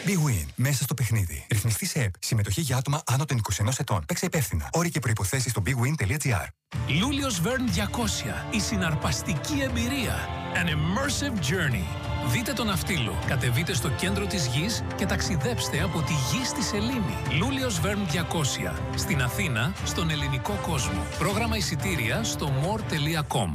Big Win. Μέσα στο παιχνίδι. Ρυθμιστή σε ΕΠ. Συμμετοχή για άτομα άνω των 21 ετών. Παίξε υπεύθυνα. Όροι και προϋποθέσεις στο bigwin.gr. Luleå's Verne 200. Η συναρπαστική εμπειρία. An immersive journey. Δείτε τον ναυτίλο, κατεβείτε στο κέντρο της γης και ταξιδέψτε από τη γη στη σελήνη. Luleå's Verne 200. Στην Αθήνα, στον ελληνικό κόσμο. Πρόγραμμα εισιτήρια στο more.com.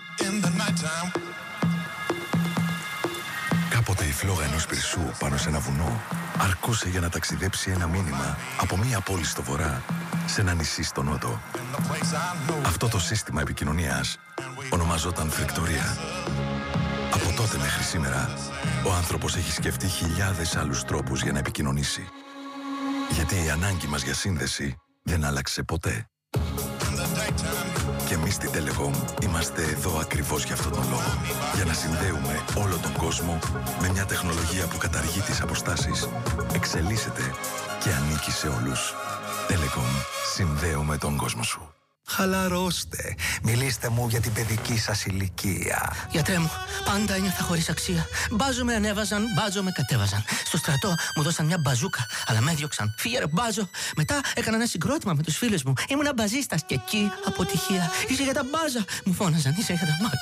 Κάποτε η φλόγα ενός πυρσού πάνω σε ένα βουνό αρκούσε για να ταξιδέψει ένα μήνυμα από μία πόλη στο βορρά σε ένα νησί στο νότο. Αυτό το σύστημα επικοινωνίας ονομαζόταν φρικτορία. Από τότε μέχρι σήμερα, ο άνθρωπος έχει σκεφτεί χιλιάδες άλλους τρόπους για να επικοινωνήσει. Γιατί η ανάγκη μας για σύνδεση δεν άλλαξε ποτέ. Και εμείς στην Telecom είμαστε εδώ ακριβώς για αυτόν τον λόγο. Για να συνδέουμε όλο τον κόσμο με μια τεχνολογία που καταργεί τις αποστάσεις, εξελίσσεται και ανήκει σε όλους. Telecom. Συνδέουμε τον κόσμο σου. Χαλαρώστε. Μιλήστε μου για την παιδική σας ηλικία. Γιατρέ μου, πάντα ένιωθα χωρίς αξία. Μπάζο με ανέβαζαν, μπάζο με κατέβαζαν. Στο στρατό μου δώσαν μια μπαζούκα, αλλά με έδιωξαν. Φύγε ρε μπάζο. Μετά έκανα ένα συγκρότημα με τους φίλους μου. Ήμουνα μπαζίστας και εκεί αποτυχία. Είσαι για τα μπάζα. Μου φώναζαν, είσαι για τα μάτια.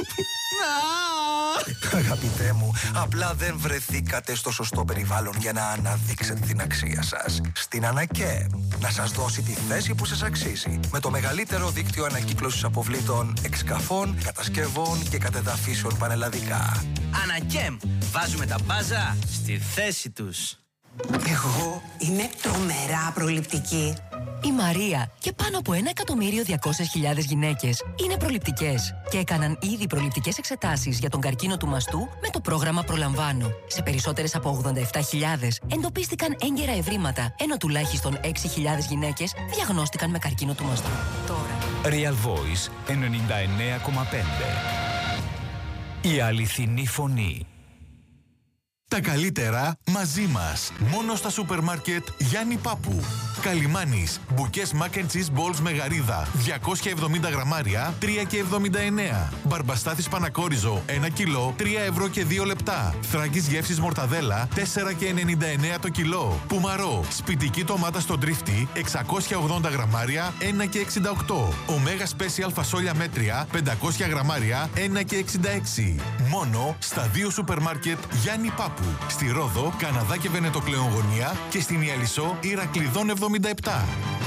Αγαπητέ μου, απλά δεν βρεθήκατε στο σωστό περιβάλλον για να αναδείξετε την αξία σας. Στην Ανακέμ, να σας δώσει τη θέση που σας αξίζει. Με το μεγαλύτερο δίκτυο ανακύκλωσης αποβλήτων, εξκαφών, κατασκευών και κατεδαφίσεων πανελλαδικά. Ανακέμ, βάζουμε τα μπάζα στη θέση τους. Εγώ είμαι τρομερά προληπτική. Η Μαρία και πάνω από 1.200.000 γυναίκες είναι προληπτικές και έκαναν ήδη προληπτικές εξετάσεις για τον καρκίνο του μαστού με το πρόγραμμα Προλαμβάνω. Σε περισσότερες από 87.000 εντοπίστηκαν έγκαιρα ευρήματα, ενώ τουλάχιστον 6.000 γυναίκες διαγνώστηκαν με καρκίνο του μαστού. Τώρα. Real Voice 99,5. Η αληθινή φωνή. Τα καλύτερα μαζί μας. Μόνο στα σούπερ μάρκετ Γιάννη Πάπου. Καλιμάνης. Μπουκές mac and cheese balls με γαρίδα. 270 γραμμάρια, 3,79. Μπαρμπαστάθης Πανακόριζο, 1 κιλό, 3 ευρώ και 2 λεπτά. Θράκης γεύσης μορταδέλα, 4,99 το κιλό. Πουμαρό. Σπιτική ντομάτα στο τρίφτη, 680 γραμμάρια, 1,68. Ωμέγα Special φασόλια μέτρια, 500 γραμμάρια, 1,66. Μόνο στα 2 σούπερ μάρκετ Γιάννη Πάπου. Στη Ρόδο, Καναδά και Βενετοκλέον γωνία και στην Ιαλισσό, Ηρακλειδών 77.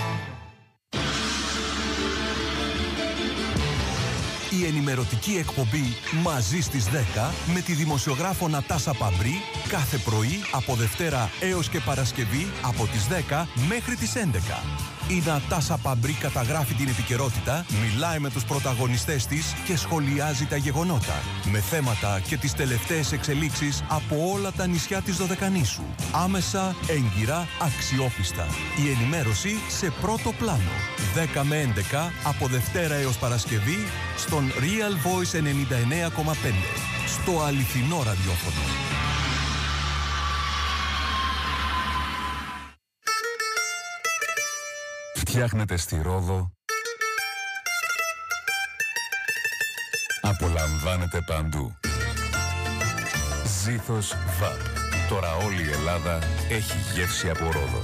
Η ενημερωτική εκπομπή «Μαζί στις 10» με τη δημοσιογράφο Νατάσα Παμπρί κάθε πρωί από Δευτέρα έως και Παρασκευή από τις 10 μέχρι τις 11. Η Νατάσα Παμπρί καταγράφει την επικαιρότητα, μιλάει με τους πρωταγωνιστές της και σχολιάζει τα γεγονότα με θέματα και τις τελευταίες εξελίξεις από όλα τα νησιά της Δωδεκανήσου. Άμεσα, έγκυρα, αξιόπιστα. Η ενημέρωση σε πρώτο πλάνο. 10 με 11 από Δευτέρα έως Παρασκευή στον Real Voice 99,5. Στο αληθινό ραδιόφωνο. Φτιάχνετε στη Ρόδο. Απολαμβάνετε παντού. Ζήθος ΒΑΠ. Τώρα όλη η Ελλάδα έχει γεύση από Ρόδο.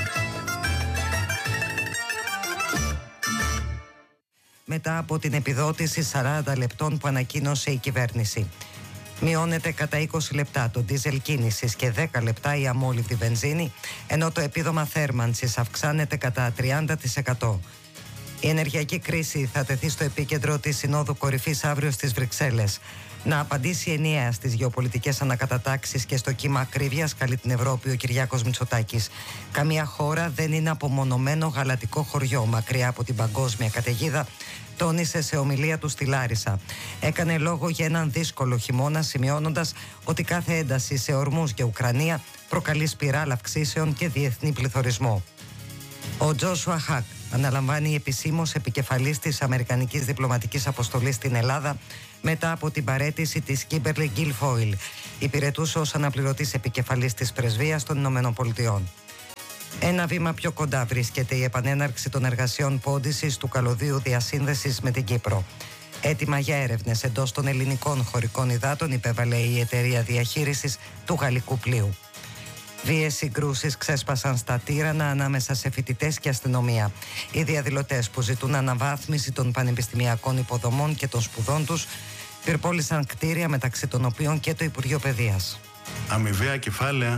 Μετά από την επιδότηση 40 λεπτών που ανακοίνωσε η κυβέρνηση. Μειώνεται κατά 20 λεπτά το ντίζελ κίνησης και 10 λεπτά η αμόλυβδη βενζίνη, ενώ το επίδομα θέρμανσης αυξάνεται κατά 30%. Η ενεργειακή κρίση θα τεθεί στο επίκεντρο της Συνόδου Κορυφής αύριο στις Βρυξέλλες. Να απαντήσει ενιαία στις γεωπολιτικές ανακατατάξεις και στο κύμα ακρίβειας, καλεί την Ευρώπη ο Κυριάκος Μητσοτάκης. Καμία χώρα δεν είναι απομονωμένο γαλατικό χωριό μακριά από την παγκόσμια καταιγίδα, τόνισε σε ομιλία του στη Λάρισα. Έκανε λόγο για έναν δύσκολο χειμώνα, σημειώνοντας ότι κάθε ένταση σε ορμούς και Ουκρανία προκαλεί σπιράλ αυξήσεων και διεθνή πληθωρισμό. Ο Τζόσουα Χακ αναλαμβάνει επισήμως επικεφαλής της Αμερικανικής Διπλωματικής Αποστολής στην Ελλάδα μετά από την παραίτηση της Κίμπερλι Γκίλφόιλ. Υπηρετούσε ως αναπληρωτής επικεφαλής της Πρεσβείας των Ηνωμένων Πολιτειών. Ένα βήμα πιο κοντά βρίσκεται η επανέναρξη των εργασιών πόντισης του καλωδίου διασύνδεσης με την Κύπρο. Έτοιμα για έρευνες εντός των ελληνικών χωρικών υδάτων υπέβαλε η εταιρεία διαχείρισης του γαλλικού πλοίου. Βίαιες συγκρούσεις ξέσπασαν στα Τύρανα ανάμεσα σε φοιτητές και αστυνομία. Οι διαδηλωτές που ζητούν αναβάθμιση των πανεπιστημιακών υποδομών και των σπουδών τους πυρπόλησαν κτίρια, μεταξύ των οποίων και το Υπουργείο Παιδείας. Αμοιβαία κεφάλαια,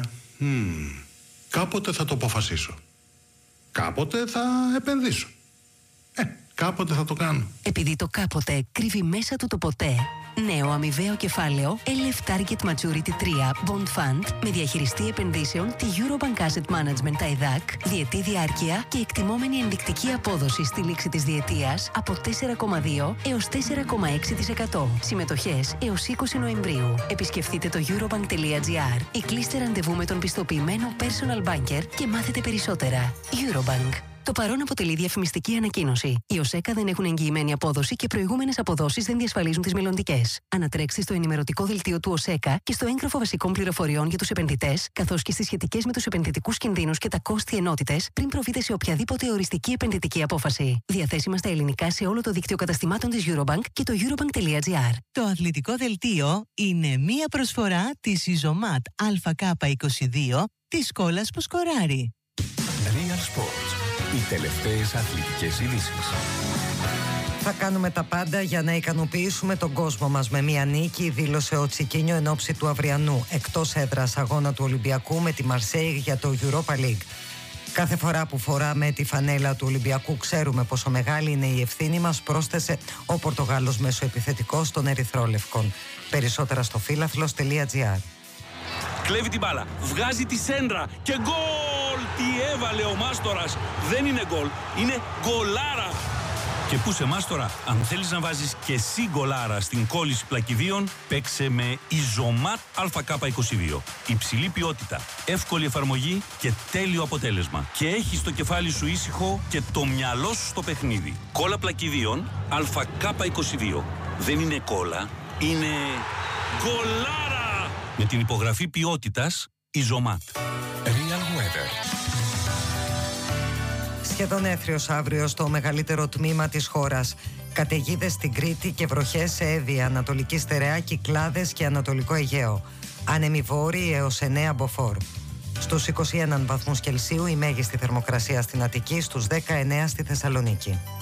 κάποτε θα το αποφασίσω. Κάποτε θα επενδύσω. Κάποτε θα το κάνω. Επειδή το κάποτε κρύβει μέσα του το ποτέ. Νέο αμοιβαίο κεφάλαιο LF Target Maturity 3 Bond Fund με διαχειριστή επενδύσεων τη Eurobank Asset Management EDAC, διετή διάρκεια και εκτιμόμενη ενδεικτική απόδοση στη λήξη της διετίας από 4,2 έως 4,6%. Συμμετοχές έως 20 Νοεμβρίου. Επισκεφτείτε το eurobank.gr ή κλείστε ραντεβού με τον πιστοποιημένο personal banker και μάθετε περισσότερα. Eurobank. Το παρόν αποτελεί διαφημιστική ανακοίνωση. Οι ΟΣΕΚΑ δεν έχουν εγγυημένη απόδοση και προηγούμενες αποδόσεις δεν διασφαλίζουν τις μελλοντικές. Ανατρέξτε στο ενημερωτικό δελτίο του ΟΣΕΚΑ και στο έγγραφο βασικών πληροφοριών για τους επενδυτές, καθώς και στις σχετικές με τους επενδυτικούς κινδύνους και τα κόστη ενότητες, πριν προβείτε σε οποιαδήποτε οριστική επενδυτική απόφαση. Διαθέσιμα στα ελληνικά σε όλο το δίκτυο καταστημάτων της Eurobank και το eurobank.gr. Το αθλητικό δελτίο είναι μία προσφορά της Isomat ΑΚ22 της Κόλας που σκοράρει. Real Sports. Οι τελευταίες αθλητικές ειδήσεις. Θα κάνουμε τα πάντα για να ικανοποιήσουμε τον κόσμο μας με μια νίκη, δήλωσε ο Τσικίνιο εν ώψη του αυριανού εκτός έδρας αγώνα του Ολυμπιακού με τη Μαρσέιγ για το Europa League. Κάθε φορά που φοράμε τη φανέλα του Ολυμπιακού ξέρουμε πόσο μεγάλη είναι η ευθύνη μας, πρόσθεσε ο Πορτογάλος μεσοεπιθετικός των Ερυθρόλευκων. Περισσότερα στο φύλαθλος.gr. Κλέβει την μπάλα, βγάζει τη σέντρα και γκολ! Τι έβαλε ο Μάστορας! Δεν είναι γκολ, είναι γκολάρα! Και πού σε Μάστορα, αν θέλεις να βάζεις και εσύ γκολάρα στην κόλληση πλακιδίων, παίξε με Isomat ΑΚ22. Υψηλή ποιότητα, εύκολη εφαρμογή και τέλειο αποτέλεσμα. Και έχεις το κεφάλι σου ήσυχο και το μυαλό σου στο παιχνίδι. Κόλλα πλακιδίων ΑΚ22. Δεν είναι κόλλα, είναι γκολάρα! Με την υπογραφή ποιότητας Isomat. Real Weather. Σχεδόν έθριος αύριο στο μεγαλύτερο τμήμα της χώρας. Καταιγίδες στην Κρήτη και βροχές σε Εύβοια, Ανατολική Στερεά, Κυκλάδες και Ανατολικό Αιγαίο. Άνεμοι βόρειοι έως 9 μποφόρ. Στους 21 βαθμούς Κελσίου η μέγιστη θερμοκρασία στην Αττική, στους 19 στη Θεσσαλονίκη.